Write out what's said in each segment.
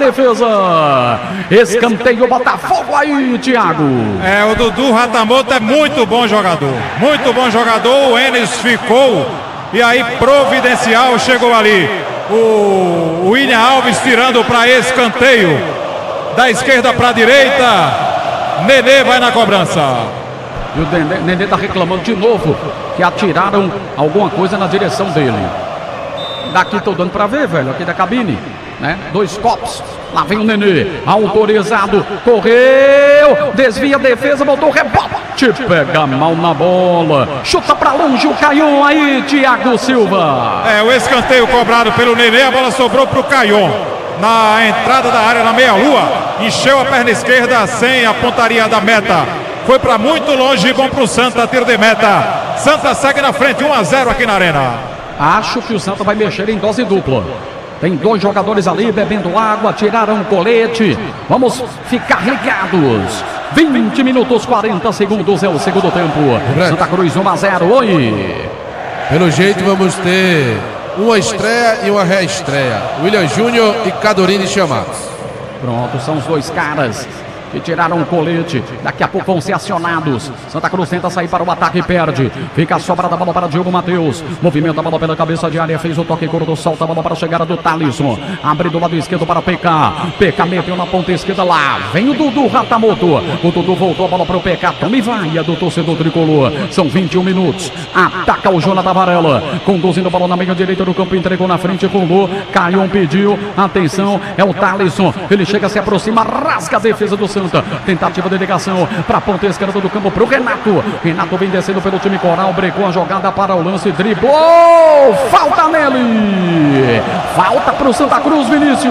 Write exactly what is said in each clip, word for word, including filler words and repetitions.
defesa. Escanteio Botafogo aí, Thiago. É, o Dudu Ratamoto é muito bom jogador. Muito bom jogador. O Enes ficou. E aí, providencial chegou ali. O William Alves tirando para escanteio. Da esquerda para a direita. Nenê vai na cobrança. E o Nenê, Nenê está reclamando de novo que atiraram alguma coisa na direção dele. Daqui tô dando para ver, velho, aqui da cabine, né? Dois copos. Lá vem o Nenê, autorizado, correu, desvia a defesa, voltou o rebote, pega mal na bola, chuta pra longe o Caion aí, Thiago Silva. É, o escanteio cobrado pelo Nenê, a bola sobrou pro Caion. Na entrada da área, na meia-lua, encheu a perna esquerda sem a pontaria da meta. Foi pra muito longe, bom pro Santa, tiro de meta. Santa segue na frente, um a zero aqui na Arena. Acho que o Santa vai mexer em dose dupla. Tem dois jogadores ali bebendo água, tiraram o colete. Vamos ficar ligados. vinte minutos, quarenta segundos é o segundo tempo. Santa Cruz um a zero. Oi. Pelo jeito vamos ter uma estreia e uma reestreia. William Júnior e Cadorini chamados. Pronto, são os dois caras que tiraram o colete, daqui a pouco vão ser acionados. Santa Cruz tenta sair para o ataque e perde. Fica a sobra da bola para Diogo Matheus. Movimenta a bola pela cabeça de área, fez o toque curto, solta a bola para a chegada do Thalisson. Abre do lado esquerdo para P K. P K meteu na ponta esquerda lá. Vem o Dudu Ratamoto. O Dudu voltou a bola para o P K. Tome vaia do torcedor tricolor. São vinte e um minutos. Ataca o Jonathan Varela. Conduzindo a bola na meia direita do campo, entregou na frente, pulou. Caion pediu. Atenção, é o Thalisson. Ele chega, se aproxima, rasga a defesa do Santa. Tentativa de ligação para a ponta esquerda do campo para o Renato. Renato vem descendo pelo time coral, brecou a jogada para o lance, driblou, falta nele, falta para o Santa Cruz, Vinícius.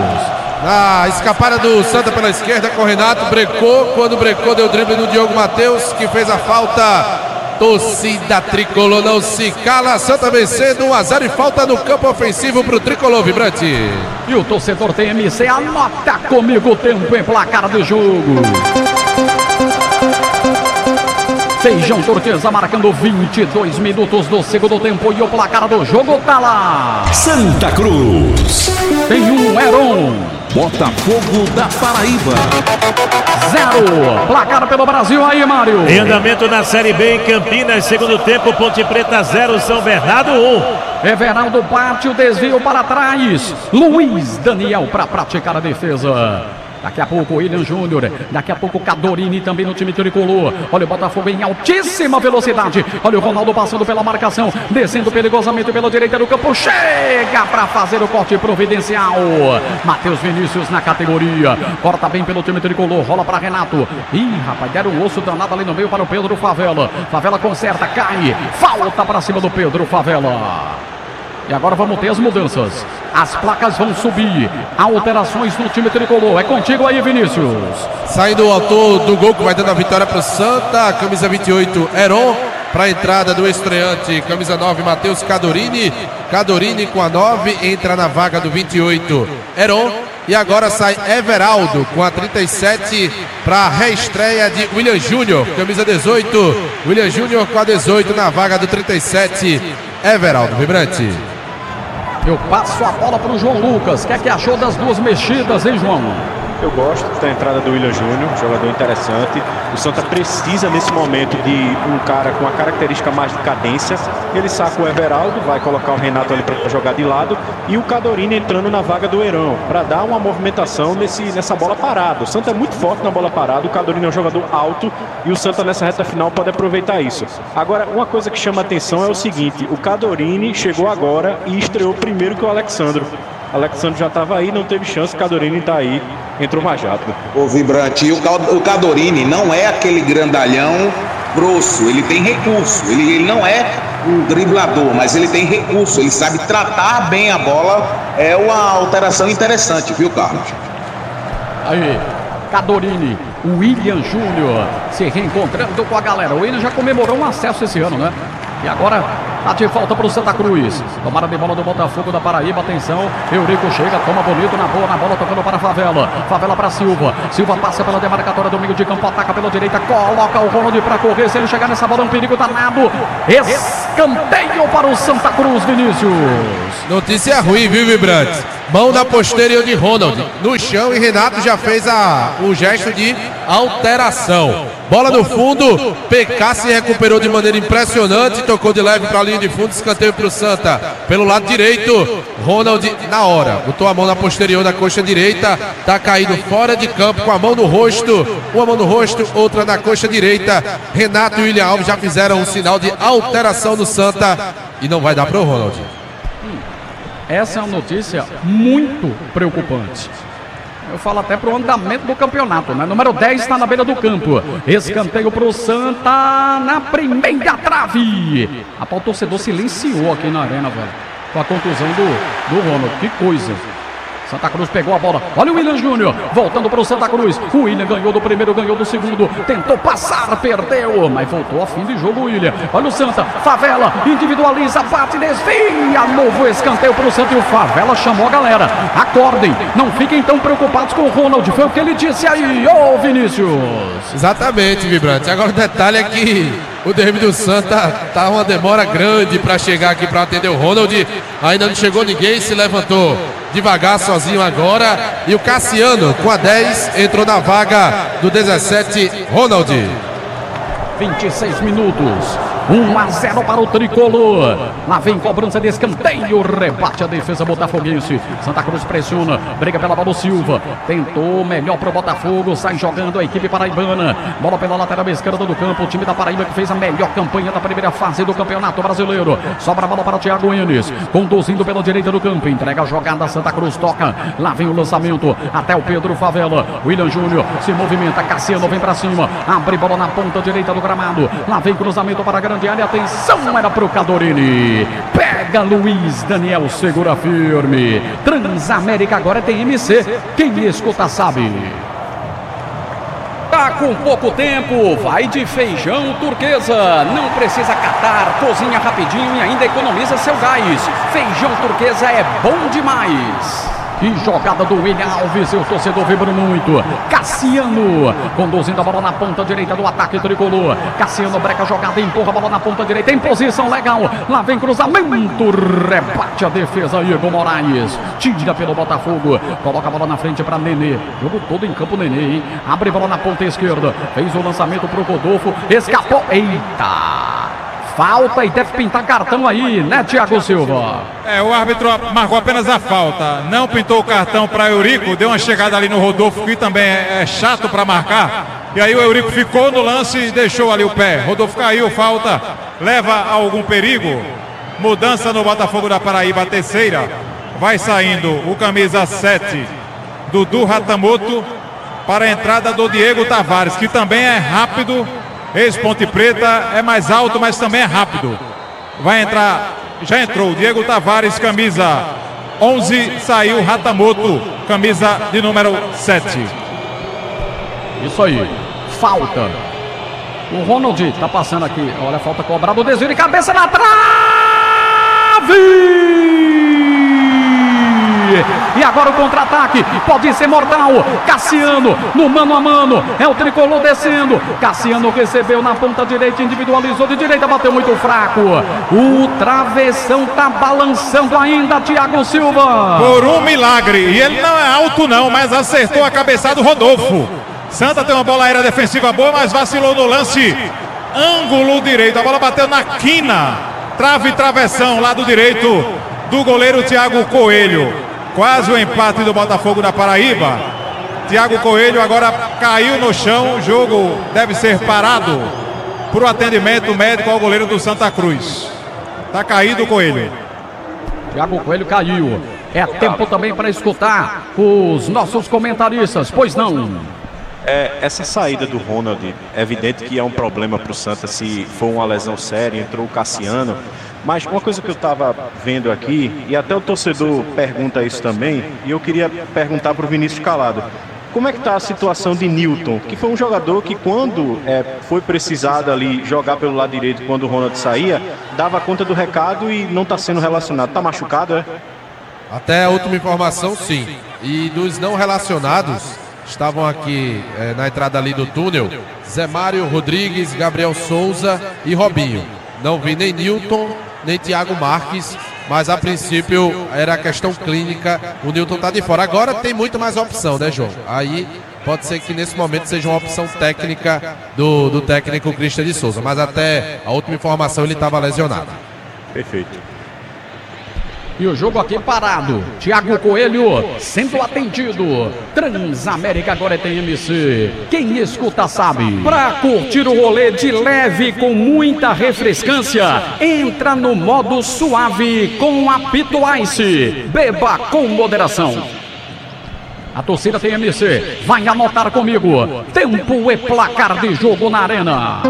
Na escapada do Santa pela esquerda com o Renato, brecou, quando brecou deu drible no Diogo Matheus, que fez a falta. Torcida tricolor não se cala, Santa vencendo um a zero e falta no campo ofensivo para o tricolor vibrante. E o torcedor T M C anota comigo o tempo em placar do jogo. Feijão Turquesa marcando vinte e dois minutos do segundo tempo e o placar do jogo tá lá. Santa Cruz tem um Heron. Botafogo da Paraíba zero. Placar pelo Brasil aí, Mário. Em andamento na Série B em Campinas, segundo tempo, Ponte Preta zero, São Bernardo um. Everaldo bate o desvio para trás. Luiz Daniel para praticar a defesa. Daqui a pouco o William Júnior, daqui a pouco o Cadorini também no time tricolor. Olha o Botafogo em altíssima velocidade. Olha o Ronaldo passando pela marcação, descendo perigosamente pela direita do campo. Chega para fazer o corte providencial. Matheus Vinícius na categoria. Corta bem pelo time tricolor, rola para Renato. Ih, rapaz, deram um osso danado ali no meio para o Pedro Favela. Favela conserta, cai. Falta para cima do Pedro Favela. E agora vamos ter as mudanças. As placas vão subir. Alterações no time tricolor. É contigo aí, Vinícius. Saindo o autor do gol que vai dando a vitória para o Santa. Camisa vinte e oito, Heron. Para a entrada do estreante, camisa nove, Matheus Cadorini. Cadorini com a nove. Entra na vaga do vinte e oito, Heron. E agora sai Everaldo com a trinta e sete para a reestreia de William Júnior. Camisa dezoito. William Júnior com a dezoito na vaga do trinta e sete, Everaldo Vibrante. Eu passo a bola para o João Lucas. O que é que achou das duas mexidas, hein, João? Eu gosto da entrada do William Júnior, jogador interessante. O Santa precisa nesse momento de um cara com a característica mais de cadência. Ele saca o Everaldo, vai colocar o Renato ali para jogar de lado e o Cadorini entrando na vaga do Heron para dar uma movimentação nesse, nessa bola parada. O Santa é muito forte na bola parada, o Cadorini é um jogador alto e o Santa nessa reta final pode aproveitar isso. Agora, uma coisa que chama atenção é o seguinte, o Cadorini chegou agora e estreou primeiro que o Alexandro. Alexandre já estava aí, não teve chance, Cadorini está aí, entrou mais rápido. O Vibrante, e o Cadorini não é aquele grandalhão grosso, ele tem recurso, ele, ele não é um driblador, mas ele tem recurso, ele sabe tratar bem a bola, é uma alteração interessante, viu, Carlos? Aí, Cadorini, o William Júnior se reencontrando com a galera. O William já comemorou um acesso esse ano, né? E agora Bate falta pro Santa Cruz. Tomara de bola do Botafogo da Paraíba. Atenção, Eurico chega, toma bonito na boa, na bola tocando para a Favela. Favela para Silva. Silva passa pela demarcatória do meio de campo, ataca pela direita, coloca o Ronald para correr. Se ele chegar nessa bola, é um perigo danado. Escanteio para o Santa Cruz, Vinícius. Notícia ruim, viu, Vibrante? Mão na posterior de Ronald no chão e Renato já fez a, o gesto de alteração. Bola no fundo, P K se recuperou de maneira impressionante, tocou de leve para a linha de fundo, escanteio para o Santa. Pelo lado direito, Ronald na hora, botou a mão na posterior da coxa direita, tá caído fora de campo com a mão no rosto, uma mão no rosto, outra na coxa direita. Renato e William Alves já fizeram um sinal de alteração no Santa e não vai dar para o Ronald. Essa é uma notícia muito preocupante. Eu falo até pro andamento do campeonato, né? Número dez está na beira do campo. Escanteio pro Santa na primeira trave. Rapaz, o torcedor silenciou aqui na arena, velho, com a contusão do, do Ronald. Que coisa. Santa Cruz pegou a bola. Olha o William Júnior voltando para o Santa Cruz. O William ganhou do primeiro, ganhou do segundo. Tentou passar, perdeu, mas voltou a fim de jogo o William. Olha o Santa. Favela individualiza, bate, desvia. Novo escanteio para o Santa e o Favela chamou a galera. Acordem, não fiquem tão preocupados com o Ronald. Foi o que ele disse aí, ô Vinícius. Exatamente, Vibrante. Agora o detalhe é que o D M do Santa tá uma demora grande para chegar aqui para atender o Ronald. Ainda não chegou ninguém, se levantou devagar, sozinho agora. E o Cassiano, com a dez, entrou na vaga do dezessete, Ronald. vinte e seis minutos. um a zero para o Tricolor. Lá vem cobrança de escanteio. Rebate a defesa botafoguense. Santa Cruz pressiona. Briga pela bola o Silva. Tentou melhor para o Botafogo. Sai jogando a equipe paraibana. Bola pela lateral esquerda do campo. O time da Paraíba que fez a melhor campanha da primeira fase do Campeonato Brasileiro. Sobra a bola para o Thiago Enes. Conduzindo pela direita do campo. Entrega a jogada. Santa Cruz toca. Lá vem o lançamento. Até o Pedro Favela. William Júnior se movimenta. Cassiano vem para cima. Abre bola na ponta direita do gramado. Lá vem cruzamento para a grande área, atenção, era pro Cadorini. Pega Luiz Daniel, segura firme. Transamérica agora tem M C. Quem escuta sabe. Tá com pouco tempo, vai de feijão turquesa. Não precisa catar, cozinha rapidinho e ainda economiza seu gás. Feijão turquesa é bom demais. Que jogada do William Alves, seu torcedor vibra muito. Cassiano conduzindo a bola na ponta direita do ataque tricolor. Cassiano breca a jogada, empurra a bola na ponta direita, em posição legal. Lá vem cruzamento, rebate a defesa, Igor Moraes. Tira pelo Botafogo, coloca a bola na frente para Nenê. Jogo todo em campo, Nenê, hein? Abre bola na ponta esquerda, fez o lançamento pro Rodolfo, escapou. Eita! Falta e deve pintar cartão aí, né, Thiago Silva? É, o árbitro marcou apenas a falta. Não pintou o cartão para Eurico. Deu uma chegada ali no Rodolfo, que também é chato para marcar. E aí o Eurico ficou no lance e deixou ali o pé. Rodolfo caiu, falta. Leva a algum perigo. Mudança no Botafogo da Paraíba, a terceira. Vai saindo o camisa sete, Dudu Ratamoto, para a entrada do Diego Tavares, que também é rápido. Ex-Ponte Preta, é mais alto, mas também é rápido. Vai entrar, já entrou Diego Tavares, camisa onze, saiu Ratamoto, camisa de número sete. Isso aí, falta. O Ronald tá passando aqui, olha a falta cobrada, o desvio de cabeça na trave! E agora o contra-ataque, pode ser mortal. Cassiano no mano a mano, é o tricolor descendo. Cassiano recebeu na ponta direita, individualizou de direita, bateu muito fraco. O travessão tá balançando ainda, Thiago Silva. Por um milagre, e ele não é alto não, mas acertou a cabeçada do Rodolfo. Santa tem uma bola aérea defensiva boa, mas vacilou no lance. Ângulo direito, a bola bateu na quina. Trave e travessão, lado direito do goleiro Thiago Coelho. Quase o empate do Botafogo da Paraíba. Thiago Coelho agora caiu no chão. O jogo deve ser parado por um atendimento médico ao goleiro do Santa Cruz. Tá caído o Coelho. Thiago Coelho caiu. É tempo também para escutar os nossos comentaristas, pois não? É, essa saída do Ronald, é evidente que é um problema para o Santa se for uma lesão séria. Entrou o Cassiano. Mas uma coisa que eu estava vendo aqui, e até o torcedor pergunta isso também, e eu queria perguntar para o Vinícius Calado. Como é que está a situação de Newton? Que foi um jogador que quando é, foi precisado ali jogar pelo lado direito quando o Ronald saía, dava conta do recado e não está sendo relacionado. Está machucado, é? Até a última informação, sim. E dos não relacionados, estavam aqui é, na entrada ali do túnel, Zé Mário Rodrigues, Gabriel Souza e Robinho. Não vi nem Newton, nem Thiago Marques, mas a princípio era a questão clínica, o Newton tá de fora. Agora tem muito mais opção, né, João? Aí pode ser que nesse momento seja uma opção técnica do, do técnico Christian de Souza, mas até a última informação ele estava lesionado. Perfeito. E o jogo aqui parado. Thiago Coelho sendo atendido. Transamérica agora é T M C. Quem escuta sabe. Pra curtir o rolê de leve com muita refrescância, entra no modo suave com apito Ice. Beba com moderação. A torcida T M C vai anotar comigo. Tempo e placar de jogo na arena.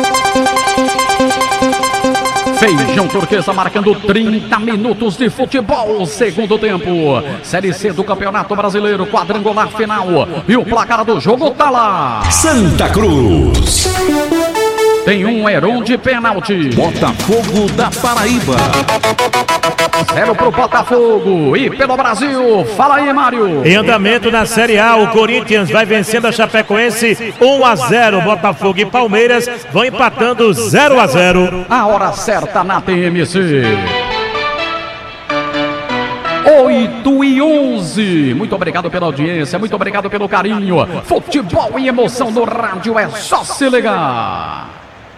Feijão Turquesa marcando trinta minutos de futebol, segundo tempo. Série C do Campeonato Brasileiro, quadrangular final. E o placar do jogo tá lá. Santa Cruz. Tem um Heron de pênalti. Botafogo da Paraíba. Zero pro Botafogo e pelo Brasil. Fala aí, Mário. Em andamento na Série A, o Corinthians vai vencendo a Chapecoense um a zero. Botafogo e Palmeiras vão empatando zero a zero. A hora certa na T M C. oito e onze. Muito obrigado pela audiência, muito obrigado pelo carinho. Futebol e emoção no rádio é só se ligar.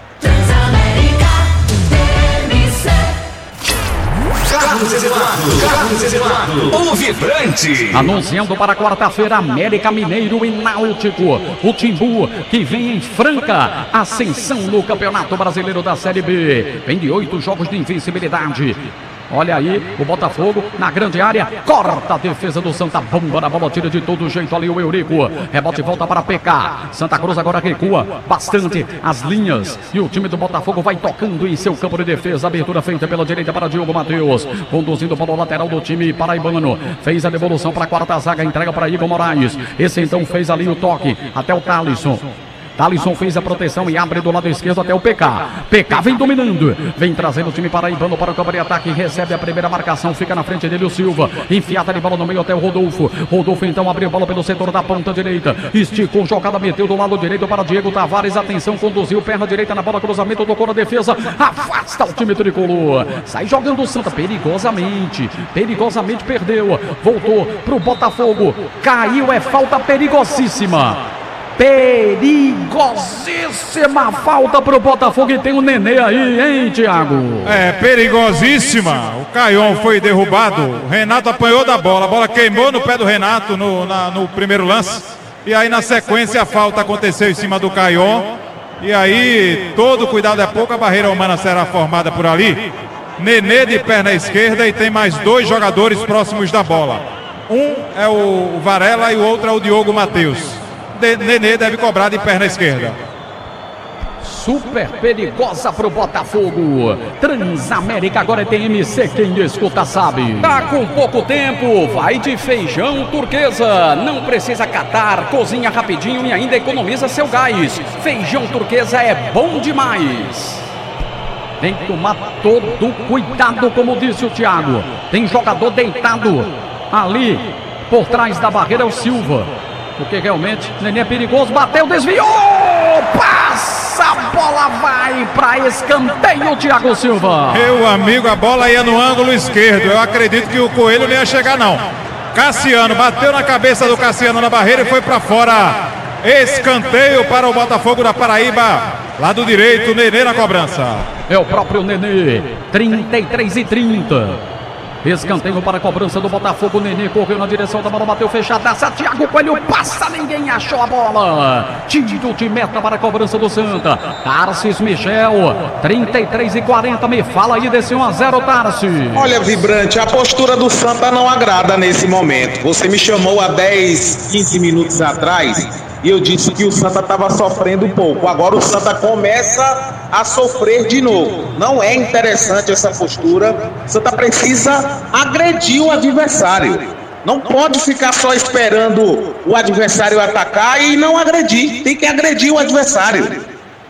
Carlos Eduardo, Carlos Eduardo, o vibrante. Anunciando para quarta-feira América Mineiro e Náutico. O Timbu que vem em franca ascensão no Campeonato Brasileiro da Série B. Vem de oito jogos de invencibilidade. Olha aí, o Botafogo na grande área, corta a defesa do Santa, bomba na bola, tira de todo jeito ali o Eurico, rebote volta para P K, Santa Cruz agora recua bastante as linhas, e o time do Botafogo vai tocando em seu campo de defesa, abertura feita pela direita para Diogo Matheus, conduzindo para o lateral do time paraibano, fez a devolução para a quarta zaga, entrega para Igor Moraes, esse então fez ali o toque, até o Thalisson. Thalisson fez a proteção e abre do lado esquerdo até o P K. P K vem dominando, vem trazendo o time paraibano para o campo de ataque, recebe a primeira marcação, fica na frente dele o Silva, enfiada de bola no meio até o Rodolfo. Rodolfo então abriu bola pelo setor da ponta direita, esticou jogada, meteu do lado direito para Diego Tavares, atenção, conduziu, perna direita na bola, cruzamento, tocou na defesa, afasta o time tricolor, sai jogando o Santa, perigosamente, perigosamente perdeu, voltou pro Botafogo, caiu, é falta perigosíssima. Perigosíssima falta pro Botafogo e tem o Nenê aí, hein, Thiago? É, perigosíssima. O Caion foi derrubado, o Renato apanhou da bola, a bola queimou no pé do Renato no, na, no primeiro lance. E aí na sequência a falta aconteceu em cima do Caion. E aí todo cuidado é pouco, a barreira humana será formada por ali. Nenê de perna esquerda e tem mais dois jogadores próximos da bola. Um é o Varela e o outro é o Diogo Matheus. Nenê deve cobrar de perna esquerda. Super perigosa pro Botafogo. Transamérica agora é T M C, quem escuta sabe. Tá com pouco tempo, vai de Feijão Turquesa. Não precisa catar, cozinha rapidinho e ainda economiza seu gás. Feijão Turquesa é bom demais. Tem que tomar todo cuidado, como disse o Thiago. Tem jogador deitado ali por trás da barreira, é o Silva. Porque realmente Nenê é perigoso, bateu, desviou, passa, a bola vai para escanteio, Thiago Silva. Meu amigo, a bola ia no ângulo esquerdo, eu acredito que o Coelho não ia chegar não. Cassiano, bateu na cabeça do Cassiano na barreira e foi para fora. Escanteio para o Botafogo da Paraíba, lado direito, Nenê na cobrança. É o próprio Nenê, trinta e três e trinta. Escanteio para a cobrança do Botafogo. Nenê correu na direção da bola, bateu fechadaça. Thiago Coelho passa, ninguém achou a bola. Tiro de meta para a cobrança do Santa. Tarsis Michel, trinta e três e quarenta. Me fala aí desse um a zero, Tarsis. Olha, Vibrante, a postura do Santa não agrada nesse momento. Você me chamou há dez, quinze minutos atrás e eu disse que o Santa estava sofrendo um pouco. Agora o Santa começa a sofrer de novo. Não é interessante essa postura. O Santa precisa agredir o adversário. Não pode ficar só esperando o adversário atacar e não agredir. Tem que agredir o adversário.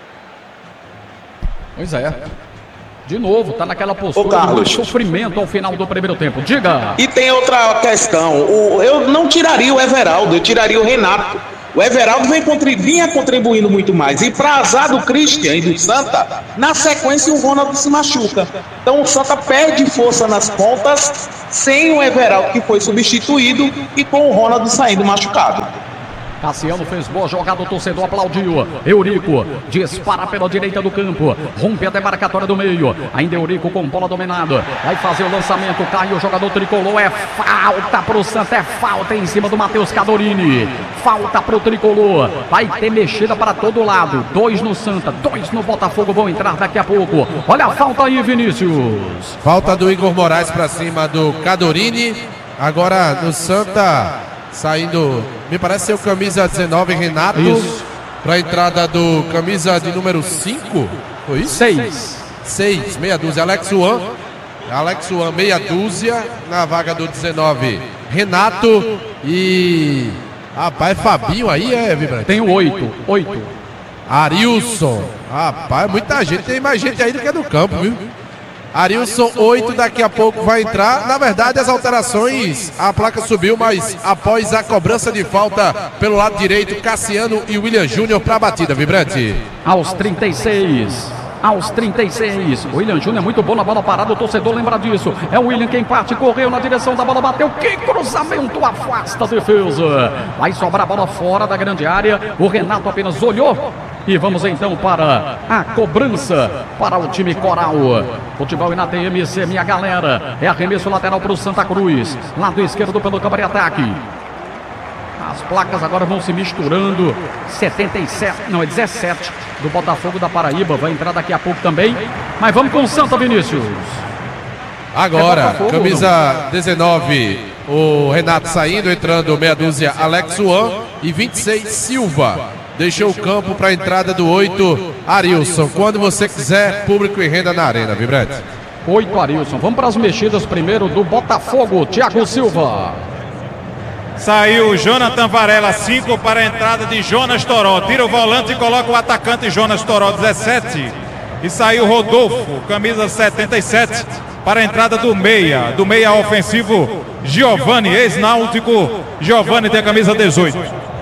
Pois é. De novo, tá naquela postura de sofrimento ao final do primeiro tempo. Diga! E tem outra questão. O, eu não tiraria o Everaldo, eu tiraria o Renato. O Everaldo vem contribu- vinha contribuindo muito mais. E para azar do Christian e do Santa, na sequência o Ronaldo se machuca. Então o Santa perde força nas pontas sem o Everaldo, que foi substituído, e com o Ronaldo saindo machucado. Cassiano fez boa jogada, o torcedor aplaudiu. Eurico dispara pela direita do campo, rompe a demarcatória do meio. Ainda Eurico com bola dominada, vai fazer o lançamento, cai o jogador tricolor. É falta pro Santa, é falta em cima do Matheus Cadorini. Falta pro tricolor, vai ter mexida para todo lado. Dois no Santa, dois no Botafogo, vão entrar daqui a pouco. Olha a falta aí, Vinícius. Falta do Igor Moraes para cima do Cadorini. Agora no Santa, saindo, me parece ser o camisa dezenove, Renato. Para a entrada do camisa de número cinco. Foi isso? seis. seis, meia dúzia. Alex Juan. Alex Juan, meia dúzia. Na vaga do dezenove, Renato. E. Rapaz, Fabinho aí é, Vibrante? Tem o oito. oito. Arilson. Rapaz, muita gente. Tem mais gente aí do que no campo, viu? Arilson, oito, daqui a pouco vai entrar. Na verdade, as alterações, a placa subiu, mas após a cobrança de falta pelo lado direito, Cassiano e William Júnior para a batida, Vibrante. Aos trinta e seis. Aos trinta e seis. O William Júnior é muito bom na bola parada, o torcedor lembra disso. É o William quem parte, correu na direção da bola, bateu. Que cruzamento, afasta a defesa. Vai sobrar a bola fora da grande área. O Renato apenas olhou. E vamos então para a cobrança para o time Coral. Futebol e na T M C, minha galera. É arremesso lateral para o Santa Cruz. Lado esquerdo pelo campo de ataque. As placas agora vão se misturando. setenta e sete, não, é dezessete do Botafogo da Paraíba. Vai entrar daqui a pouco também. Mas vamos com o Santa, Vinícius. Agora, é camisa dezenove, o Renato saindo, entrando meia dúzia, Alex Juan. E vinte e seis, Silva. Deixou o campo para a entrada do oito, Arilson. Quando você quiser, público e renda na arena, Vibrante. oito, Arilson. Vamos para as mexidas primeiro do Botafogo, Thiago Silva. Saiu Jonathan Varela, cinco para a entrada de Jonas Toró. Tira o volante e coloca o atacante Jonas Toró, dezessete. E saiu Rodolfo, camisa setenta e sete, para a entrada do meia. Do meia ofensivo, Giovani, ex-náutico. Giovani tem a camisa dezoito.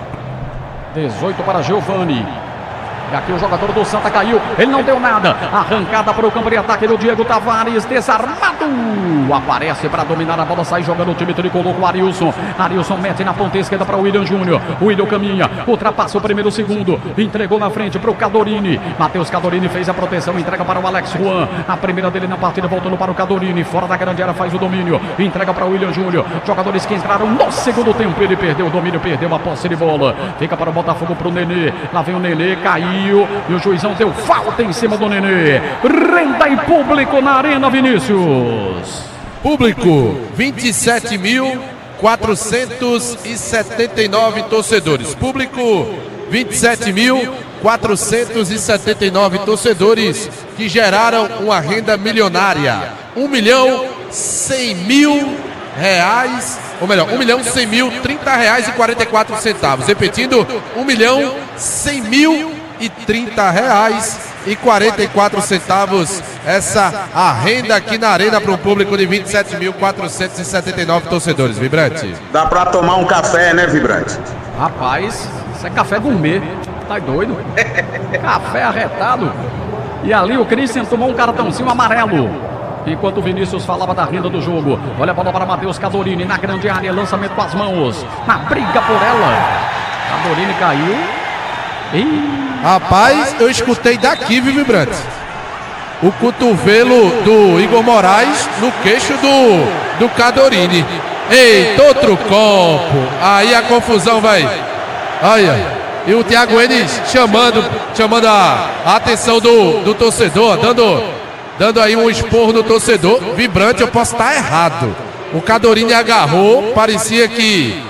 dezoito para Giovani. E aqui o jogador do Santa caiu. Ele não deu nada. Arrancada para o campo de ataque do Diego Tavares. Desarmado. Aparece para dominar a bola. Sai jogando o time tricolor com o Arilson. Arilson mete na ponta esquerda para o William Júnior. O William caminha. Ultrapassa o primeiro, o segundo. Entregou na frente para o Cadorini. Matheus Cadorini fez a proteção. Entrega para o Alex Juan. A primeira dele na partida, voltando para o Cadorini. Fora da grande área, faz o domínio. Entrega para o William Júnior. Jogadores que entraram no segundo tempo. Ele perdeu o domínio, perdeu a posse de bola. Fica para o Botafogo, para o Nenê. Lá vem o Nenê, caiu. E o juizão deu falta em cima do Nenê. Renda e público na arena, Vinícius. Público, vinte e sete mil quatrocentos e setenta e nove torcedores. Público, vinte e sete mil quatrocentos e setenta e nove torcedores que geraram uma renda milionária. um milhão cem mil reais, ou melhor, um milhão cem mil, trinta reais e quarenta e quatro centavos. Repetindo, um milhão cem mil e trinta reais e quarenta e quatro centavos. Essa a renda aqui na arena para um público de vinte e sete mil quatrocentos e setenta e nove torcedores. Vibrante. Dá para tomar um café, né, Vibrante? Rapaz, isso é café gourmet. Tá doido? Café arretado. E ali o Christian tomou um cartãozinho amarelo. Enquanto o Vinícius falava da renda do jogo. Olha a bola para Matheus Cadorini na grande área. Lançamento com as mãos. Na briga por ela. Cadorini caiu. E... Rapaz, eu escutei daqui, viu, Vibrante? O cotovelo do Igor Moraes no queixo do, do Cadorini. Eita, outro copo. Aí a confusão vai. Olha. E o Thiago Enes chamando, chamando a, a atenção do, do torcedor, dando, dando aí um esporro no torcedor. Vibrante, eu posso estar errado. O Cadorini agarrou, parecia que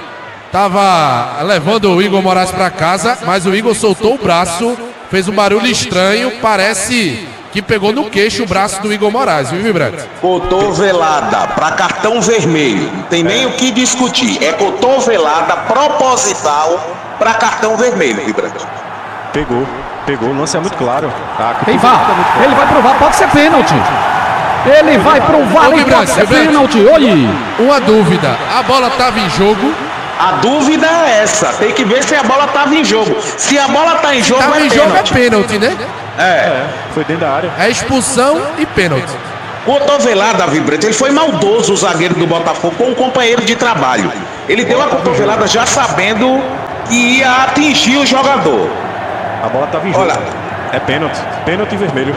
estava levando o Igor Moraes para casa, mas o Igor soltou o braço, fez um barulho estranho, parece que pegou no queixo o braço do Igor Moraes, viu, Vibrante? Cotovelada para cartão vermelho. Não tem nem o que discutir. É cotovelada proposital para cartão vermelho, Vibrante. Pegou, pegou. O lance é muito claro. Tá? Tem V A R. Ele vai provar, pode ser pênalti. Ele vai provar, e pode ser pênalti. Oi. Uma dúvida. A bola estava em jogo. A dúvida é essa. Tem que ver se a bola estava em jogo. Se a bola está em jogo, Tava é em pênalti. jogo é pênalti, né? É. É, foi dentro da área. É expulsão e pênalti. Cotovelada, Vibrante. Ele foi maldoso, o zagueiro do Botafogo, com um companheiro de trabalho. Ele deu a cotovelada já sabendo que ia atingir o jogador. A bola estava em jogo. Olha. É pênalti. Pênalti vermelho.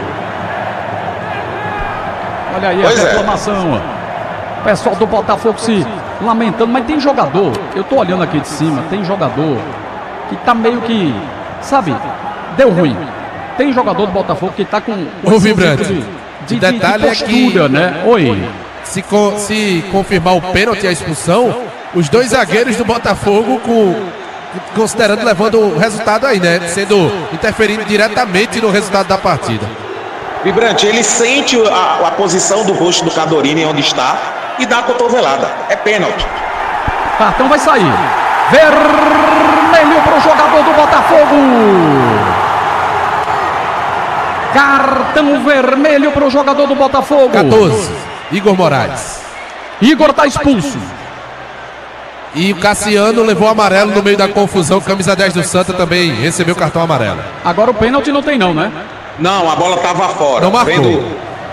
Olha aí Pois a é. reclamação. O pessoal do Botafogo se lamentando, mas tem jogador, eu tô olhando aqui de cima, tem jogador que tá meio que, sabe, deu ruim. Tem jogador do Botafogo que tá com Ô, Vibrante, de, de, o detalhe de é que- postura, né? Oi. Se, co- se confirmar o pênalti e a expulsão, os dois zagueiros do Botafogo, com, considerando, levando o resultado aí, né? Sendo interferindo diretamente no resultado da partida. Vibrante, ele sente a, a posição do rosto do Cadorini onde está e dá a cotovelada. É pênalti. Cartão vai sair. Vermelho pro jogador do Botafogo. Cartão vermelho pro jogador do Botafogo. quatorze, Igor Moraes. Igor tá expulso. E o Cassiano levou amarelo no meio da confusão. Camisa dez do Santa também recebeu cartão amarelo. Agora o pênalti não tem não, né? Não, a bola estava fora. Não marcou. Vendo,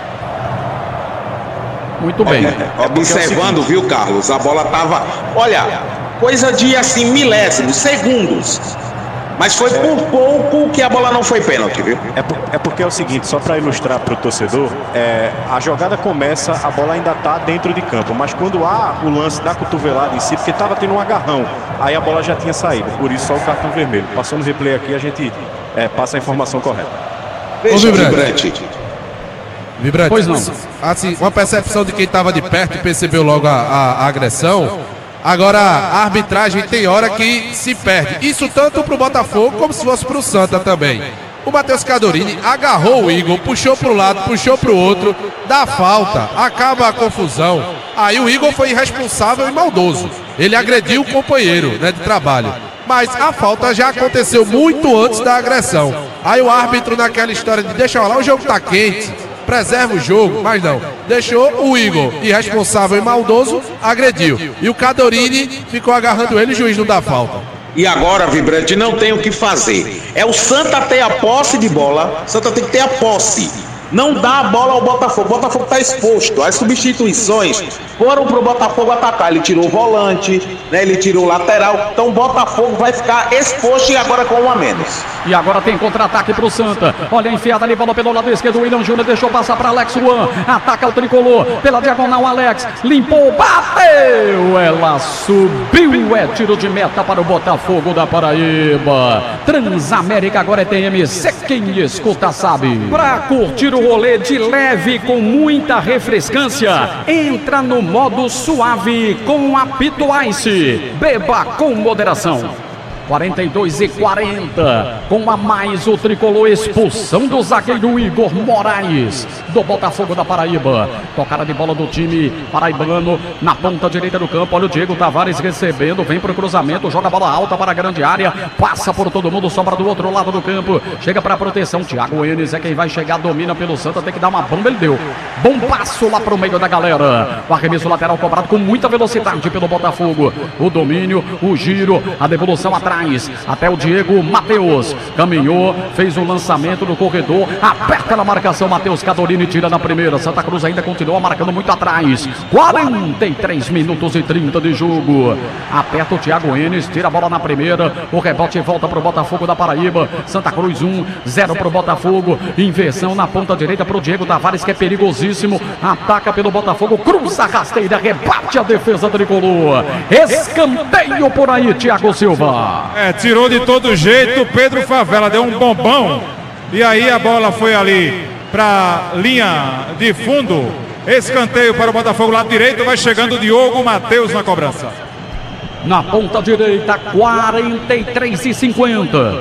Muito bem. observando, viu, Carlos? A bola estava. Olha, coisa de assim, milésimos, segundos. Mas foi por pouco que a bola não foi pênalti, viu? É, por- é porque é o seguinte, só para ilustrar para o torcedor, é, a jogada começa, a bola ainda está dentro de campo, mas quando há o lance da cotovelada em si, porque estava tendo um agarrão, aí a bola já tinha saído, por isso só o cartão vermelho. Passando o replay aqui, a gente é, passa a informação correta. Veja, Vibrante. Vibrante. Vibrante, Pois não. assim, uma percepção de quem estava de perto e percebeu logo a, a- a agressão. Agora, a arbitragem tem hora que se perde. Isso tanto pro Botafogo como se fosse pro Santa também. O Matheus Cadorini agarrou o Igor, puxou pro lado, puxou pro outro, dá falta, acaba a confusão. Aí o Igor foi irresponsável e maldoso. Ele agrediu o companheiro, né, de trabalho. Mas a falta já aconteceu muito antes da agressão. Aí o árbitro, naquela história de deixa lá, o jogo tá quente, preserva o jogo, mas não. Deixou o Igor, irresponsável e maldoso, agrediu. E o Cadorini ficou agarrando ele, o juiz não dá falta. E agora, Vibrante, não tem o que fazer. É o Santa ter a posse de bola. Santa tem que ter a posse. Não dá a bola ao Botafogo. O Botafogo está exposto. As substituições foram para o Botafogo atacar. Ele tirou o volante, né? Ele tirou o lateral. Então o Botafogo vai ficar exposto e agora com um a menos. E agora tem contra-ataque pro Santa. Olha a enfiada ali, bola pelo lado esquerdo. O William Júnior deixou passar para Alex Juan. Ataca o tricolor. Pela diagonal, Alex. Limpou, bateu. Ela subiu. É tiro de meta para o Botafogo da Paraíba. Transamérica agora é T M C. Quem escuta sabe. Pra curtir o rolê de leve com muita refrescância, entra no modo suave com a Pito Ice. Beba com moderação. quarenta e dois e quarenta, com a mais o tricolor, expulsão do zagueiro Igor Moraes, do Botafogo da Paraíba. Tocada de bola do time paraibano na ponta direita do campo. Olha o Diego Tavares recebendo, vem pro cruzamento, joga a bola alta para a grande área, passa por todo mundo, sobra do outro lado do campo, chega para a proteção. Thiago Enes é quem vai chegar, domina pelo Santa, tem que dar uma bomba, ele deu. Bom passo lá pro meio da galera. O arremesso lateral cobrado com muita velocidade pelo Botafogo. O domínio, o giro, a devolução atrás. Até o Diego Matheus caminhou, fez o lançamento no corredor, aperta na marcação, Matheus Cadorini tira na primeira. Santa Cruz ainda continua marcando muito atrás. quarenta e três minutos e trinta de jogo. Aperta o Thiago Enes, tira a bola na primeira, o rebote volta pro Botafogo da Paraíba. Santa Cruz um, zero pro Botafogo. Inversão na ponta direita pro Diego Tavares, que é perigosíssimo, ataca pelo Botafogo, cruza a rasteira, rebate a defesa tricolor. Escanteio por aí, Thiago Silva. É, tirou de todo jeito, Pedro Favela deu um bombão e aí a bola foi ali para linha de fundo. Escanteio para o Botafogo, lado direito, vai chegando o Diogo Matheus na cobrança. Na ponta direita, quarenta e três e cinquenta.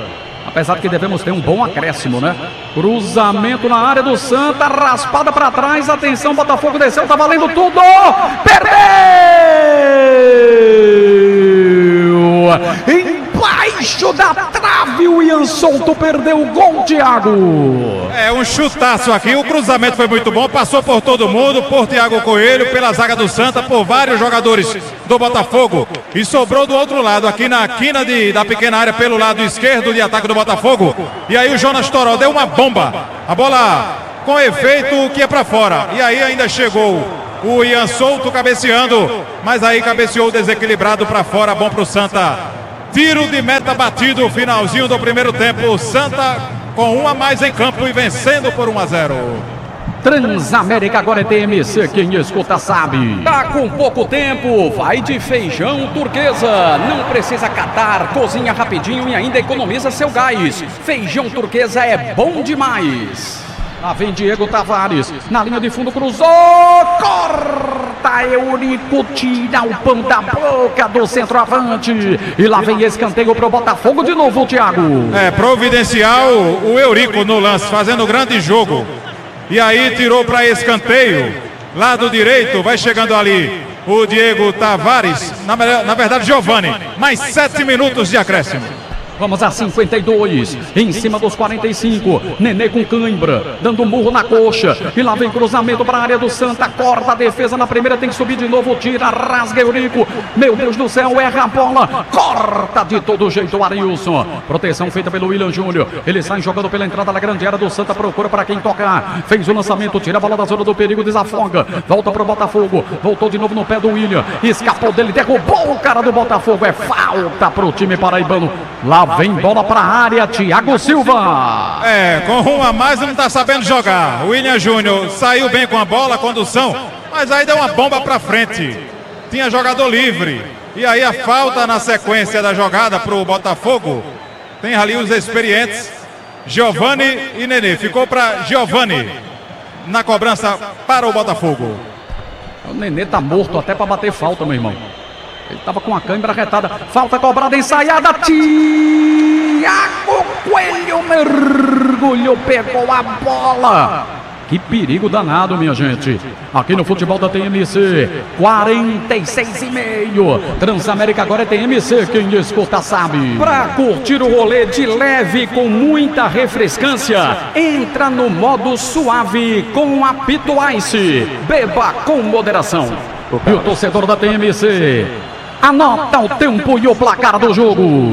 Apesar de que devemos ter um bom acréscimo, né? Cruzamento na área do Santa, raspada para trás, atenção, Botafogo desceu, tá valendo tudo! Perdeu! Embaixo da trave, o Ian Souto perdeu o gol, Thiago! É um chutaço aqui, o cruzamento foi muito bom, passou por todo mundo, por Thiago Coelho, pela zaga do Santa, por vários jogadores do Botafogo e sobrou do outro lado, aqui na quina de, da pequena área, pelo lado esquerdo de ataque do Botafogo. E aí o Jonas Toró deu uma bomba, a bola com efeito que é pra fora. E aí ainda chegou o Ian Souto cabeceando, mas aí cabeceou desequilibrado pra fora, bom pro Santa. Tiro de meta batido, finalzinho do primeiro tempo. Santa com um a mais em campo e vencendo por um a zero. Transamérica agora é T M C, quem escuta sabe. Tá com pouco tempo, vai de feijão turquesa. Não precisa catar, cozinha rapidinho e ainda economiza seu gás. Feijão turquesa é bom demais. Lá vem Diego Tavares, na linha de fundo cruzou, corta, Eurico tira o pão da boca do centroavante. E lá vem escanteio pro Botafogo de novo, Thiago. É, providencial o Eurico no lance, fazendo grande jogo. E aí tirou para escanteio, lado direito, vai chegando ali o Diego Tavares, na, na verdade Giovani, mais sete minutos de acréscimo. Vamos a cinquenta e dois, em cima dos quarenta e cinco, Nenê com cãibra, dando um murro na coxa, e lá vem cruzamento para a área do Santa, corta a defesa na primeira, tem que subir de novo, tira, rasga Eurico, meu Deus do céu, erra a bola, corta de todo jeito o Arilson, proteção feita pelo William Júnior, ele sai jogando pela entrada da grande área do Santa, procura para quem tocar, fez o lançamento, tira a bola da zona do perigo, desafoga, volta para o Botafogo, voltou de novo no pé do William, escapou dele, derrubou o cara do Botafogo, é falta para o time paraibano, lá vem bola para a área, Thiago Silva. É, com um a mais não está sabendo jogar. O William Júnior saiu bem com a bola, a condução, mas aí deu uma bomba para frente. Tinha jogador livre. E aí a falta na sequência da jogada para o Botafogo. Tem ali os experientes, Giovani e Nenê. Ficou para Giovani na cobrança para o Botafogo. O Nenê tá morto até para bater falta, meu irmão. Ele estava com a câimbra retada. Falta cobrada, ensaiada. Thiago Coelho mergulhou, pegou a bola. Que perigo danado, minha gente. Aqui no futebol da T M C. quarenta e seis e meio. Transamérica agora é T M C. Quem escuta sabe. Pra curtir o rolê de leve com muita refrescância, entra no modo suave com apito Ice. Beba com moderação. E o torcedor da T M C anota o tempo e o placar do jogo.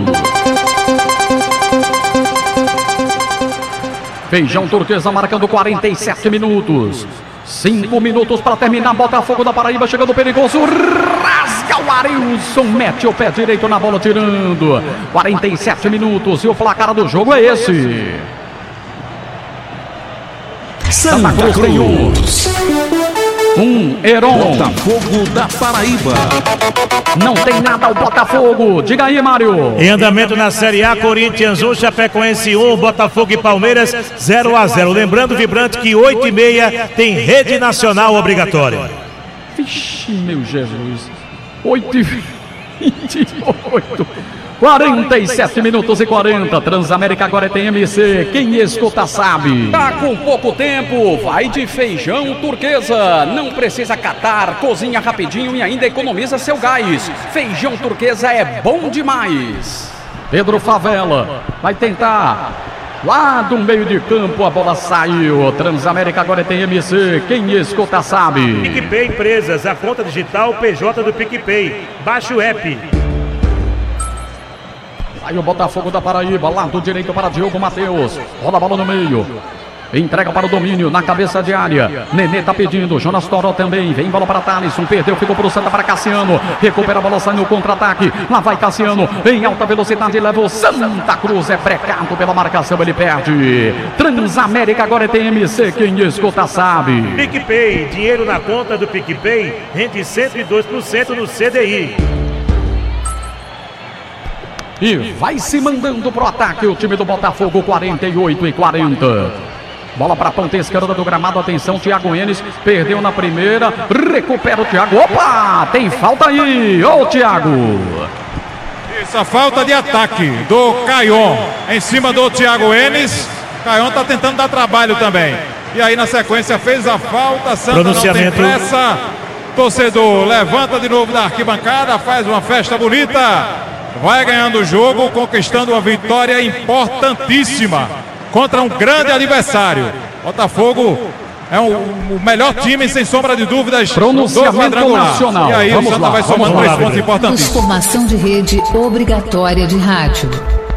Feijão Turquesa marcando quarenta e sete minutos. cinco minutos para terminar. Botafogo da Paraíba chegando perigoso. Rasga o Arilson. Mete o pé direito na bola tirando. quarenta e sete minutos e o placar do jogo é esse. Santa Cruz tem um. Um Heron. Botafogo da Paraíba. Não tem nada o Botafogo. Diga aí, Mário. Em andamento na Série A, Corinthians um, Chapecoense um, Botafogo e Palmeiras zero a zero. Lembrando, Vibrante, que oito e meia tem rede nacional obrigatória. Vixe, meu Jesus. oito e vinte e oito. quarenta e sete minutos e quarenta. Transamérica agora é T M C. Quem escuta sabe. Tá com pouco tempo, vai de feijão turquesa. Não precisa catar, cozinha rapidinho e ainda economiza seu gás. Feijão turquesa é bom demais. Pedro Favela vai tentar. Lá do meio de campo a bola saiu. Transamérica agora é T M C. Quem escuta sabe. PicPay Empresas, a conta digital P J do PicPay. Baixe o app. Aí o Botafogo da Paraíba, lado direito para Diogo Matheus. Roda a bola no meio. Entrega para o domínio, na cabeça de área. Nenê tá pedindo, Jonas Toró também. Vem bola para Thalisson, perdeu, ficou para o Santa, para Cassiano. Recupera a bola, sai no contra-ataque. Lá vai Cassiano, em alta velocidade, leva o Santa Cruz. É precado pela marcação, ele perde. Transamérica agora é T M C, quem escuta sabe. PicPay, dinheiro na conta do PicPay, rende cento e dois por cento no C D I. E vai se mandando pro ataque o time do Botafogo, quarenta e oito e quarenta. Bola para a ponta esquerda do gramado, atenção, Thiago Enes, perdeu na primeira, recupera o Thiago, opa, tem falta aí, ô Thiago. Essa falta de ataque do Caion em cima do Thiago Enes. Caion tá tentando dar trabalho também. E aí na sequência fez a falta. Santa não tem pressa. Torcedor levanta de novo da arquibancada, faz uma festa bonita. Vai ganhando o jogo, conquistando uma vitória importantíssima contra um grande adversário. Botafogo é um, o melhor time, sem sombra de dúvidas, do quadrangular. Nacional. E aí vamos o Santa lá, vai somando três pontos importantíssimos. Transformação de rede obrigatória de rádio.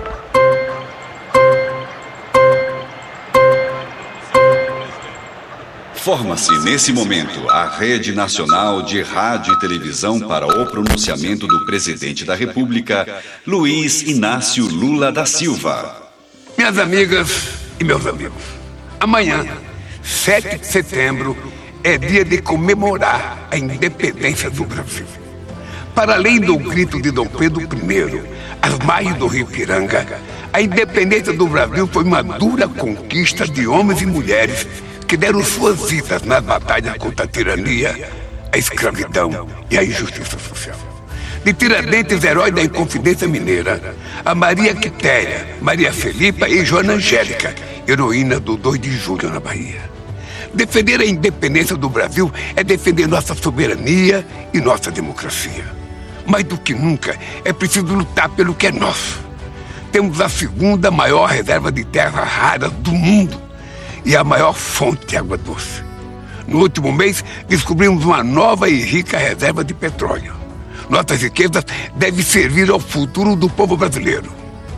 Forma-se nesse momento a Rede Nacional de Rádio e Televisão para o pronunciamento do Presidente da República, Luiz Inácio Lula da Silva. Minhas amigas e meus amigos, amanhã, sete de setembro, é dia de comemorar a independência do Brasil. Para além do grito de Dom Pedro I, às margens do Rio Ipiranga, a independência do Brasil foi uma dura conquista de homens e mulheres que deram suas vidas nas batalhas contra a tirania, a escravidão e a injustiça social. De Tiradentes, herói da Inconfidência Mineira, a Maria Quitéria, Maria Felipa e Joana Angélica, heroína do dois de julho na Bahia. Defender a independência do Brasil é defender nossa soberania e nossa democracia. Mais do que nunca, é preciso lutar pelo que é nosso. Temos a segunda maior reserva de terras raras do mundo e a maior fonte de água doce. No último mês, descobrimos uma nova e rica reserva de petróleo. Nossas riquezas devem servir ao futuro do povo brasileiro.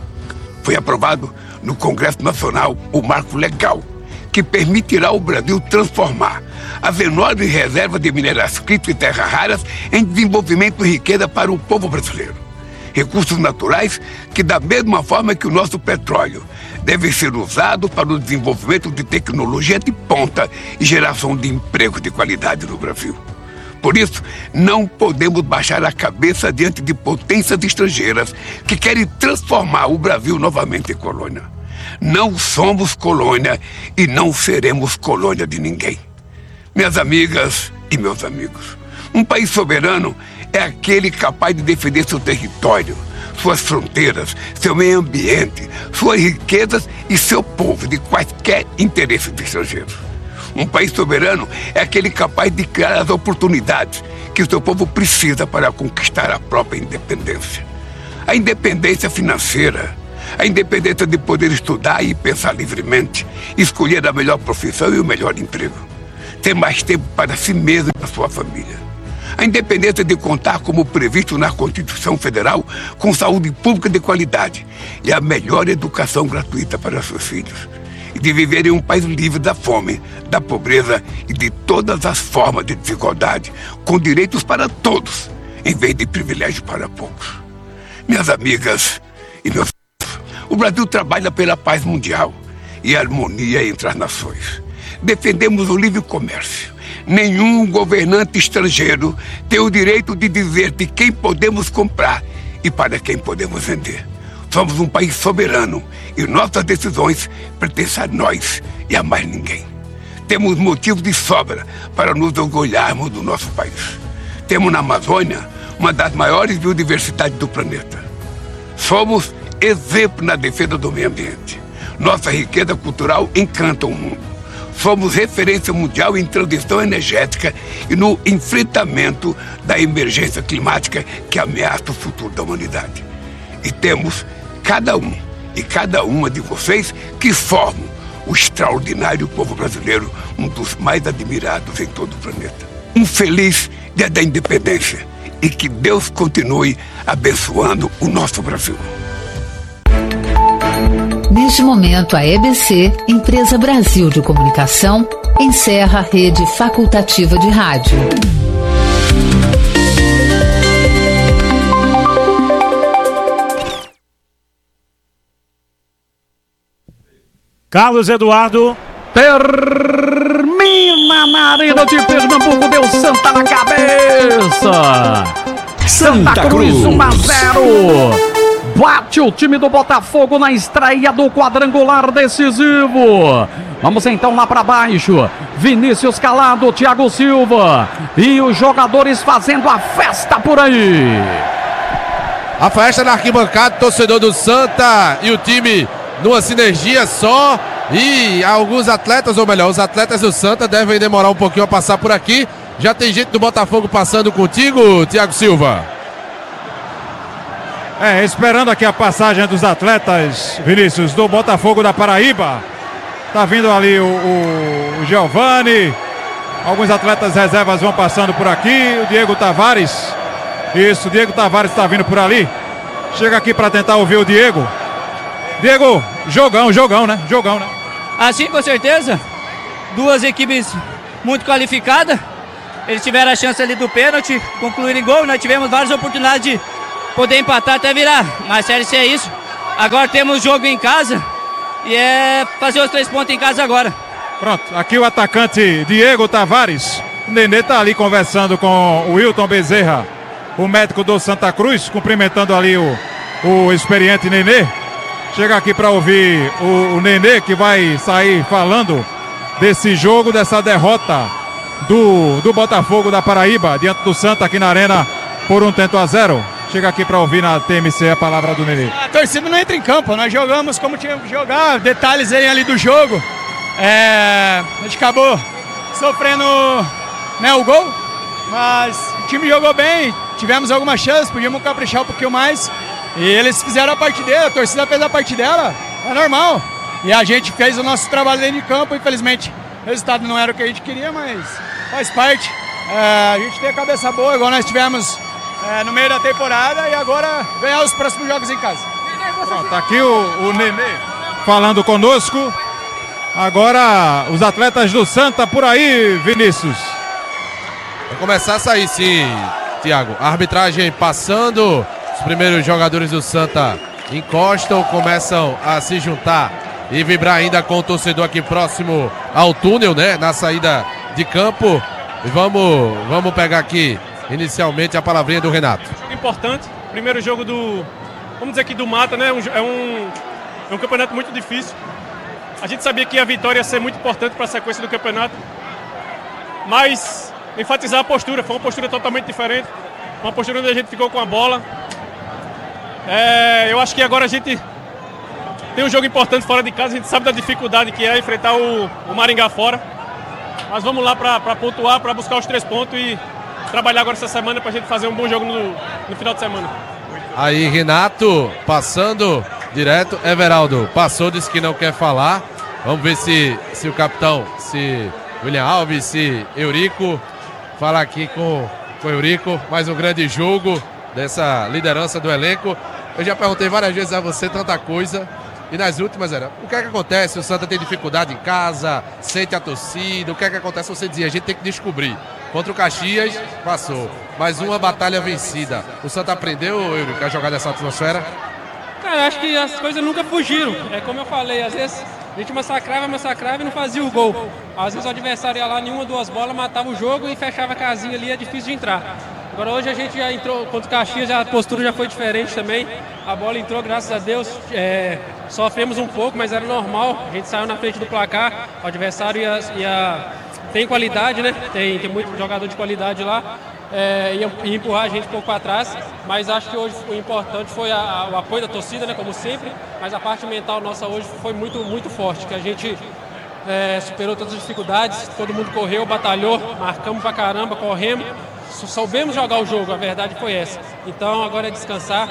Foi aprovado no Congresso Nacional o marco legal que permitirá ao Brasil transformar as enormes reservas de minerais críticos e terras raras em desenvolvimento e riqueza para o povo brasileiro. Recursos naturais que, da mesma forma que o nosso petróleo, devem ser usados para o desenvolvimento de tecnologia de ponta e geração de emprego de qualidade no Brasil. Por isso, não podemos baixar a cabeça diante de potências estrangeiras que querem transformar o Brasil novamente em colônia. Não somos colônia e não seremos colônia de ninguém. Minhas amigas e meus amigos, um país soberano é aquele capaz de defender seu território, suas fronteiras, seu meio ambiente, suas riquezas e seu povo de quaisquer interesses estrangeiros. Um país soberano é aquele capaz de criar as oportunidades que o seu povo precisa para conquistar a própria independência. A independência financeira, a independência de poder estudar e pensar livremente, escolher a melhor profissão e o melhor emprego, ter mais tempo para si mesmo e para sua família. A independência de contar, como previsto na Constituição Federal, com saúde pública de qualidade e a melhor educação gratuita para seus filhos. E de viver em um país livre da fome, da pobreza e de todas as formas de desigualdade, com direitos para todos, em vez de privilégio para poucos. Minhas amigas e meus amigos, o Brasil trabalha pela paz mundial e a harmonia entre as nações. Defendemos o livre comércio. Nenhum governante estrangeiro tem o direito de dizer de quem podemos comprar e para quem podemos vender. Somos um país soberano e nossas decisões pertencem a nós e a mais ninguém. Temos motivos de sobra para nos orgulharmos do nosso país. Temos na Amazônia uma das maiores biodiversidades do planeta. Somos exemplo na defesa do meio ambiente. Nossa riqueza cultural encanta o mundo. Somos referência mundial em transição energética e no enfrentamento da emergência climática que ameaça o futuro da humanidade. E temos cada um e cada uma de vocês que formam o extraordinário povo brasileiro, um dos mais admirados em todo o planeta. Um feliz Dia da Independência e que Deus continue abençoando o nosso Brasil. Neste momento, a E B C, Empresa Brasil de Comunicação, encerra a rede facultativa de rádio. Carlos Eduardo. Termina na Arena de Pernambuco, deu Santa na cabeça. Santa, Santa Cruz, um a zero. Bate o time do Botafogo na estreia do quadrangular decisivo. Vamos então lá para baixo. Vinícius Calado, Thiago Silva e os jogadores fazendo a festa por aí. A festa na arquibancada, torcedor do Santa e o time numa sinergia só. E alguns atletas, ou melhor, os atletas do Santa devem demorar um pouquinho a passar por aqui. Já tem gente do Botafogo passando contigo, Thiago Silva? É, esperando aqui a passagem dos atletas, Vinícius, do Botafogo da Paraíba. Tá vindo ali o, o, o Giovani. Alguns atletas reservas vão passando por aqui. O Diego Tavares. Isso, o Diego Tavares está vindo por ali. Chega aqui para tentar ouvir o Diego. Diego, jogão, jogão, né? Jogão, né? Assim, com certeza. Duas equipes muito qualificadas. Eles tiveram a chance ali do pênalti, concluir em gol. Nós tivemos várias oportunidades de poder empatar até virar. Mas sério, se é isso. Agora temos jogo em casa. E é fazer os três pontos em casa agora. Pronto, aqui o atacante Diego Tavares. O Nenê tá ali conversando com o Wilton Bezerra, o médico do Santa Cruz, cumprimentando ali o, o experiente Nenê. Chega aqui para ouvir o, o Nenê, que vai sair falando desse jogo, dessa derrota do, do Botafogo da Paraíba, diante do Santa aqui na Arena, por um tento a zero. Chega aqui para ouvir na T M C a palavra do Nenê. A torcida não entra em campo, nós jogamos como tínhamos que jogar, detalhes aí ali do jogo. É, a gente acabou sofrendo, né, o gol, mas o time jogou bem, tivemos algumas chances, podíamos caprichar um pouquinho mais. E eles fizeram a parte dela, a torcida fez a parte dela, é normal. E a gente fez o nosso trabalho dentro de campo, infelizmente o resultado não era o que a gente queria, mas faz parte. É, a gente tem a cabeça boa, igual nós tivemos é, no meio da temporada, e agora ganhar os próximos jogos em casa. Pronto, tá aqui o, o Nenê falando conosco. Agora os atletas do Santa por aí, Vinícius. Vai começar a sair sim, Thiago. A arbitragem passando. Os primeiros jogadores do Santa encostam, começam a se juntar e vibrar ainda com o torcedor aqui próximo ao túnel, né? Na saída de campo. E vamos, vamos pegar aqui inicialmente a palavrinha do Renato. Importante, primeiro jogo do, vamos dizer aqui do Mata, né? É um, é um campeonato muito difícil. A gente sabia que a vitória ia ser muito importante para a sequência do campeonato. Mas enfatizar a postura, foi uma postura totalmente diferente. Uma postura onde a gente ficou com a bola. É, eu acho que agora a gente tem um jogo importante fora de casa, a gente sabe da dificuldade que é enfrentar o, o Maringá fora. Mas vamos lá para pontuar, para buscar os três pontos e trabalhar agora essa semana para a gente fazer um bom jogo no, no final de semana. Aí Renato passando direto, Everaldo passou, disse que não quer falar. Vamos ver se, se o capitão, se William Alves, se Eurico, fala aqui com, com Eurico, mais um grande jogo dessa liderança do elenco. Eu já perguntei várias vezes a você tanta coisa, e nas últimas era, o que é que acontece? O Santa tem dificuldade em casa, sente a torcida, o que é que acontece? Você dizia, a gente tem que descobrir. Contra o Caxias, passou. Mais uma batalha vencida. O Santa aprendeu, Eurico, a jogar nessa atmosfera? Cara, acho que as coisas nunca fugiram. É como eu falei, às vezes a gente massacrava, massacrava e não fazia o gol. Às vezes o adversário ia lá, nenhuma, duas bolas, matava o jogo e fechava a casinha ali, é difícil de entrar. Agora hoje a gente já entrou contra o Caxias, a postura já foi diferente também. A bola entrou, graças a Deus. É, sofremos um pouco, mas era normal. A gente saiu na frente do placar, o adversário ia, ia, tem qualidade, né? Tem, tem muito jogador de qualidade lá. É, ia, ia empurrar a gente um pouco para trás, mas acho que hoje o importante foi a, a, o apoio da torcida, né, como sempre, mas a parte mental nossa hoje foi muito, muito forte, que a gente é, superou todas as dificuldades, todo mundo correu, batalhou, marcamos pra caramba, corremos, soubemos jogar o jogo, a verdade foi essa. Então agora é descansar,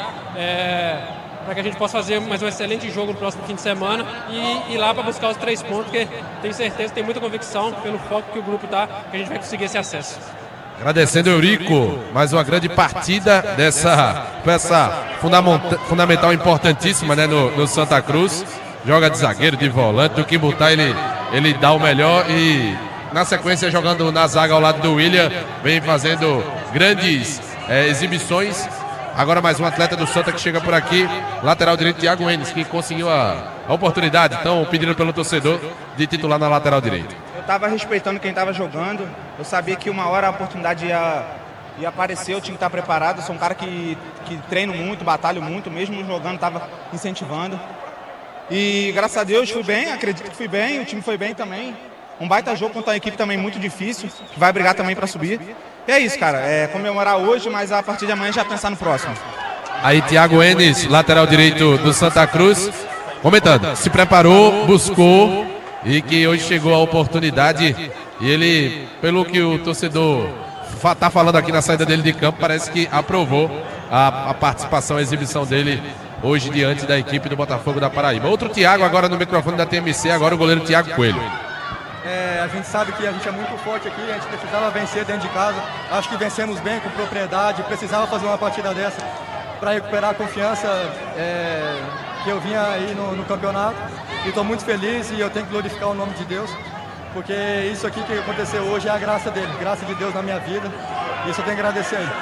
é, para que a gente possa fazer mais um excelente jogo no próximo fim de semana e ir lá para buscar os três pontos, porque tenho certeza, tenho muita convicção pelo foco que o grupo está, que a gente vai conseguir esse acesso. Agradecendo o Eurico, mais uma grande partida dessa peça fundamental, importantíssima, né, no, no Santa Cruz. Joga de zagueiro, de volante, do que botar ele, ele dá o melhor e na sequência jogando na zaga ao lado do William, vem fazendo grandes é, exibições. Agora mais um atleta do Santa que chega por aqui, lateral direito Thiago Enes, que conseguiu a, a oportunidade, então pedindo pelo torcedor de titular na lateral direita. Eu estava respeitando quem estava jogando, eu sabia que uma hora a oportunidade ia, ia aparecer, eu tinha que estar preparado. Eu sou um cara que, que treino muito, batalho muito, mesmo jogando, estava incentivando. E graças a Deus fui bem, acredito que fui bem, o time foi bem também. Um baita jogo contra uma equipe também muito difícil, que vai brigar também para subir. E é isso, cara, é comemorar hoje, mas a partir de amanhã já pensar no próximo. Aí Thiago Enes, lateral direito do Santa Cruz, comentando, se preparou, buscou e que hoje chegou a oportunidade. E ele, pelo que o torcedor está falando aqui na saída dele de campo, parece que aprovou a, a participação, a exibição dele hoje diante da equipe do Botafogo da Paraíba. Outro Thiago agora no microfone da T M C, agora o goleiro Thiago Coelho. É, a gente sabe que a gente é muito forte aqui, a gente precisava vencer dentro de casa. Acho que vencemos bem, com propriedade, precisava fazer uma partida dessa para recuperar a confiança é, que eu vinha aí no, no campeonato. E estou muito feliz e eu tenho que glorificar o nome de Deus, porque isso aqui que aconteceu hoje é a graça dele, graça de Deus na minha vida. Isso eu tenho que agradecer a ele.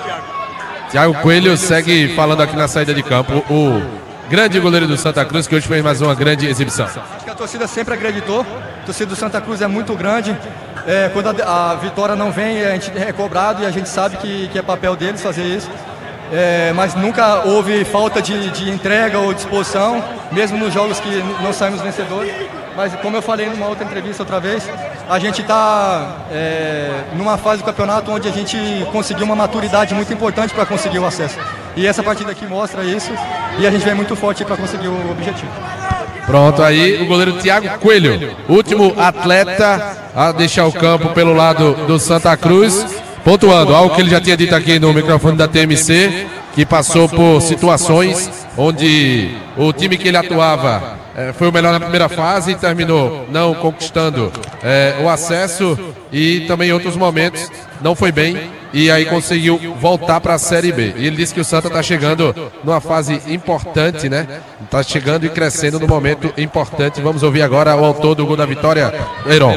Thiago Coelho segue falando aqui na saída de campo, o grande goleiro do Santa Cruz, que hoje fez mais uma grande exibição. Acho que a torcida sempre acreditou, a torcida do Santa Cruz é muito grande. É, quando a, a vitória não vem, a gente é cobrado e a gente sabe que, que é papel deles fazer isso. É, mas nunca houve falta de, de entrega ou disposição, mesmo nos jogos que não saímos vencedores. Mas como eu falei numa outra entrevista outra vez, a gente está é, numa fase do campeonato onde a gente conseguiu uma maturidade muito importante para conseguir o acesso. E essa partida aqui mostra isso e a gente vem muito forte para conseguir o objetivo. Pronto, aí o goleiro Thiago Coelho, último atleta a deixar o campo pelo lado do Santa Cruz, pontuando algo que ele já tinha dito aqui no microfone da T M C, que passou por situações onde o time que ele atuava é, foi o melhor na primeira fase e terminou não conquistando é, o acesso, e também em outros momentos não foi bem e aí conseguiu voltar para a Série B. E ele disse que o Santa está chegando numa fase importante, né? Está chegando e crescendo no momento importante. Vamos ouvir agora o autor do gol da vitória, Heron.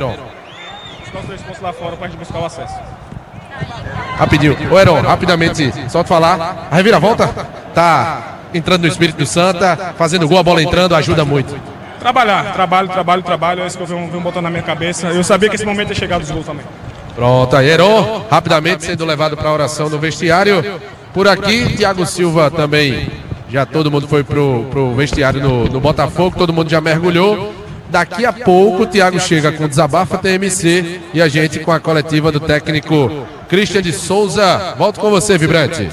Os nossos dois pontos lá fora para a gente buscar o acesso. Rapidinho, ô Heron, rapidamente, só te falar, a reviravolta tá entrando no espírito do Santa, fazendo gol, a bola entrando, ajuda muito. Trabalhar, trabalho, trabalho, trabalho, é isso que eu venho, venho botando na minha cabeça. Eu sabia que esse momento ia chegar dos gols também. Pronto, aí Heron, rapidamente sendo levado para a oração no vestiário. Por aqui, Thiago Silva também, já todo mundo foi pro, pro vestiário no, no Botafogo, todo mundo já mergulhou. Daqui a pouco o Thiago chega com Desabafa T M C e a gente com a coletiva do técnico Christian de Souza. Volto com você, Vibrante.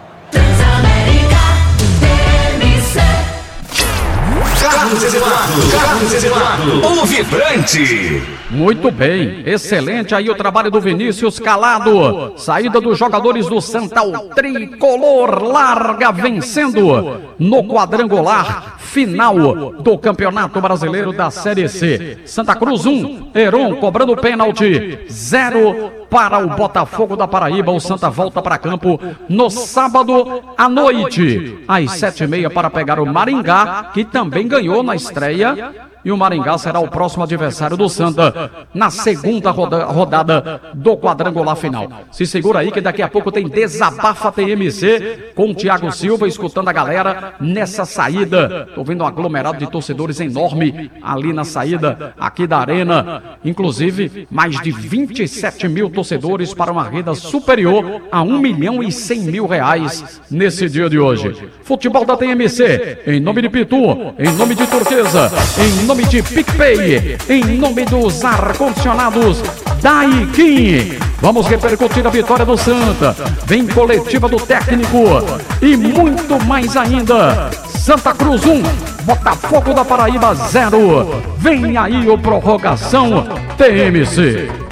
Carlos Eduardo, Carlos Eduardo, o Vibrante. Muito bem, excelente aí o trabalho do Vinícius Calado. Saída dos jogadores do Santa, o tricolor larga vencendo no quadrangular final do Campeonato Brasileiro da Série C. Santa Cruz um, Heron cobrando pênalti, zero para o Botafogo da Paraíba. O Santa volta para campo no sábado à noite, às sete e meia, para pegar o Maringá, que também ganhou na estreia. E o Maringá será o próximo adversário do Santa na segunda roda, rodada do quadrangular final. Se segura aí que daqui a pouco tem Desabafa T M C com o Thiago Silva escutando a galera nessa saída. Tô vendo um aglomerado de torcedores enorme ali na saída aqui da arena. Inclusive mais de vinte e sete mil torcedores para uma renda superior a um milhão e cem mil reais nesse dia de hoje. Futebol da T M C, em nome de Pitu, em nome de Turquesa, em nome de PicPay, em nome dos ar-condicionados Daikin. Vamos repercutir a vitória do Santa. Vem coletiva do técnico e muito mais ainda. Santa Cruz um, Botafogo da Paraíba zero. Vem aí o Prorrogação T M C.